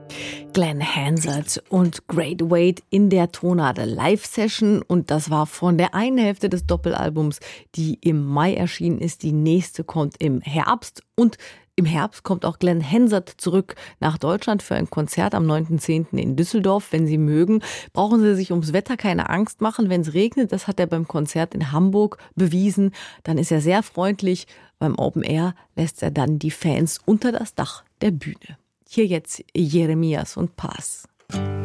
Glenn Hansard und Great Wade in der Tonade Live-Session. Und das war von der einen Hälfte des Doppelalbums, die im Mai erschienen ist. Die nächste kommt im Herbst. Und im Herbst kommt auch Glenn Hansard zurück nach Deutschland für ein Konzert am 9.10. in Düsseldorf. Wenn Sie mögen, brauchen Sie sich ums Wetter keine Angst machen. Wenn es regnet, das hat er beim Konzert in Hamburg bewiesen, dann ist er sehr freundlich. Beim Open Air lässt er dann die Fans unter das Dach der Bühne. Hier jetzt Jeremias und Pass.